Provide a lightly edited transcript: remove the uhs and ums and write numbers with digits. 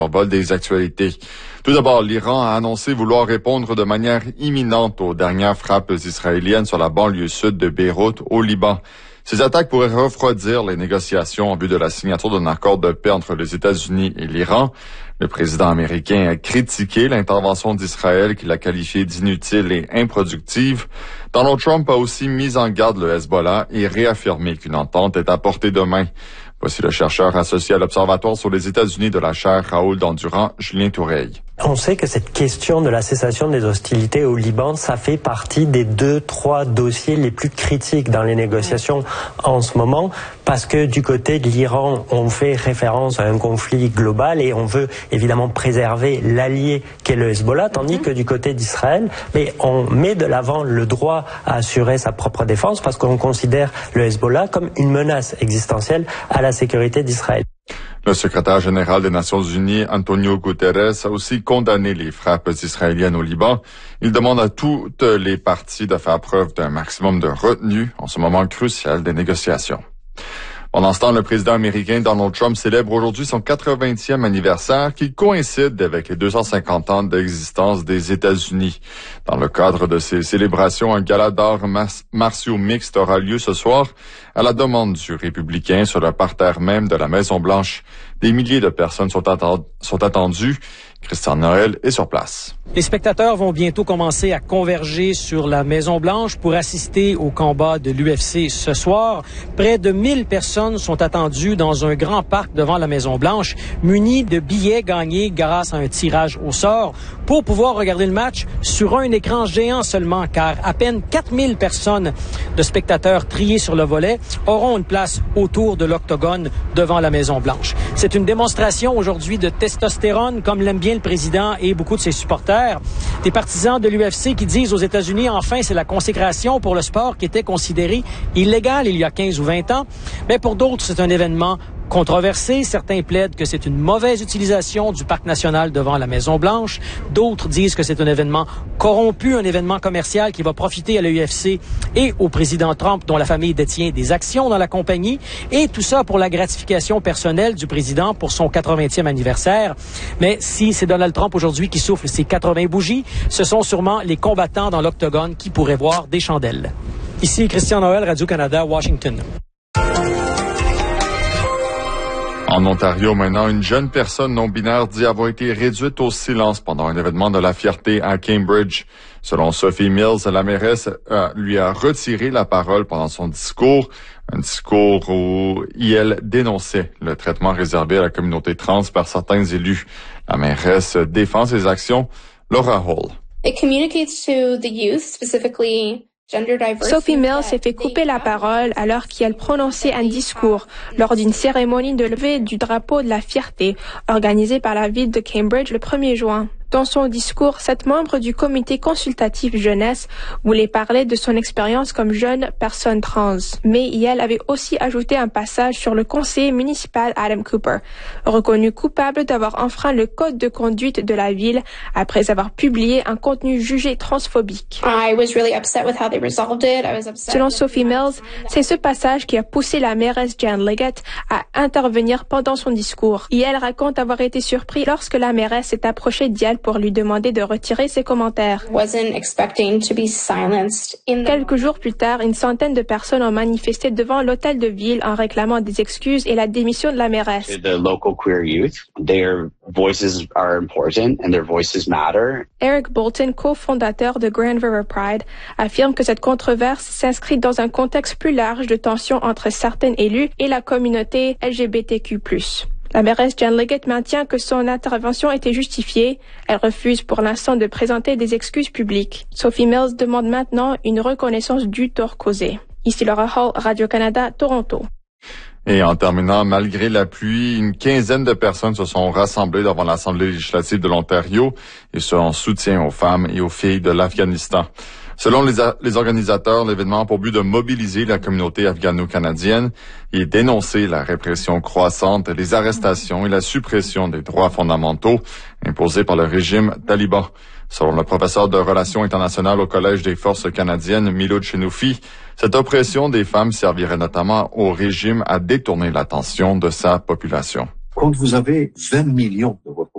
Au vol des actualités. Tout d'abord, l'Iran a annoncé vouloir répondre de manière imminente aux dernières frappes israéliennes sur la banlieue sud de Beyrouth, au Liban. Ces attaques pourraient refroidir les négociations en vue de la signature d'un accord de paix entre les États-Unis et l'Iran. Le président américain a critiqué l'intervention d'Israël qu'il a qualifiée d'inutile et improductive. Donald Trump a aussi mis en garde le Hezbollah et réaffirmé qu'une entente est à portée de main. Voici le chercheur associé à l'Observatoire sur les États-Unis de la chaire Raoul Dandurand, Julien Toureille. On sait que cette question de la cessation des hostilités au Liban, ça fait partie des 2-3 dossiers les plus critiques dans les négociations en ce moment, parce que du côté de l'Iran, on fait référence à un conflit global et on veut évidemment préserver l'allié qu'est le Hezbollah, tandis que du côté d'Israël, mais on met de l'avant le droit à assurer sa propre défense parce qu'on considère le Hezbollah comme une menace existentielle à la sécurité d'Israël. Le secrétaire général des Nations Unies, Antonio Guterres, a aussi condamné les frappes israéliennes au Liban. Il demande à toutes les parties de faire preuve d'un maximum de retenue en ce moment crucial des négociations. Pendant ce temps, le président américain Donald Trump célèbre aujourd'hui son 80e anniversaire qui coïncide avec les 250 ans d'existence des États-Unis. Dans le cadre de ces célébrations, un gala d'arts martiaux mixtes aura lieu ce soir à la demande du républicain sur le parterre même de la Maison-Blanche. Des milliers de personnes sont attendues. Christian Noël est sur place. Les spectateurs vont bientôt commencer à converger sur la Maison-Blanche pour assister au combat de l'UFC ce soir. Près de 1000 personnes sont attendues dans un grand parc devant la Maison-Blanche, munis de billets gagnés grâce à un tirage au sort pour pouvoir regarder le match sur un écran géant seulement, car à peine 4000 personnes de spectateurs triés sur le volet auront une place autour de l'octogone devant la Maison-Blanche. C'est une démonstration aujourd'hui de testostérone, comme l'aime bien le président et beaucoup de ses supporters. Des partisans de l'UFC qui disent aux États-Unis, enfin, c'est la consécration pour le sport qui était considéré illégal il y a 15 ou 20 ans. Mais pour d'autres, c'est un événement controversé. Certains plaident que c'est une mauvaise utilisation du parc national devant la Maison-Blanche. D'autres disent que c'est un événement corrompu, un événement commercial qui va profiter à l'UFC et au président Trump, dont la famille détient des actions dans la compagnie. Et tout ça pour la gratification personnelle du président pour son 80e anniversaire. Mais si c'est Donald Trump aujourd'hui qui souffle ses 80 bougies, ce sont sûrement les combattants dans l'octogone qui pourraient voir des chandelles. Ici Christian Noël, Radio-Canada, Washington. En Ontario, maintenant, une jeune personne non-binaire dit avoir été réduite au silence pendant un événement de la fierté à Cambridge. Selon Sophie Mills, la mairesse lui a retiré la parole pendant son discours, un discours où elle dénonçait le traitement réservé à la communauté trans par certains élus. La mairesse défend ses actions. Laura Hall. It communicates to the youth, specifically Sophie Mills s'est fait couper la parole alors qu'elle prononçait un discours lors d'une cérémonie de levée du drapeau de la fierté organisée par la ville de Cambridge le 1er juin. Dans son discours, cette membre du comité consultatif jeunesse voulait parler de son expérience comme jeune personne trans. Mais elle avait aussi ajouté un passage sur le conseiller municipal Adam Cooper, reconnu coupable d'avoir enfreint le code de conduite de la ville après avoir publié un contenu jugé transphobique. Selon Sophie Mills, c'est ce passage qui a poussé la mairesse Jan Liggett à intervenir pendant son discours. Et elle raconte avoir été surpris lorsque la mairesse s'est approchée d'elle pour lui demander de retirer ses commentaires. Quelques jours plus tard, une centaine de personnes ont manifesté devant l'hôtel de ville en réclamant des excuses et la démission de la mairesse. Eric Bolton, cofondateur de Grand River Pride, affirme que cette controverse s'inscrit dans un contexte plus large de tensions entre certains élus et la communauté LGBTQ+. La mairesse Jan Liggett maintient que son intervention était justifiée. Elle refuse pour l'instant de présenter des excuses publiques. Sophie Mills demande maintenant une reconnaissance du tort causé. Ici Laura Hall, Radio-Canada, Toronto. Et en terminant, malgré la pluie, une quinzaine de personnes se sont rassemblées devant l'Assemblée législative de l'Ontario et ce en soutien aux femmes et aux filles de l'Afghanistan. Selon les organisateurs, l'événement a pour but de mobiliser la communauté afghano-canadienne et dénoncer la répression croissante, les arrestations et la suppression des droits fondamentaux imposés par le régime taliban. Selon le professeur de Relations internationales au Collège des forces canadiennes, Milou Chenoufi, cette oppression des femmes servirait notamment au régime à détourner l'attention de sa population. Quand vous avez 20 millions de votre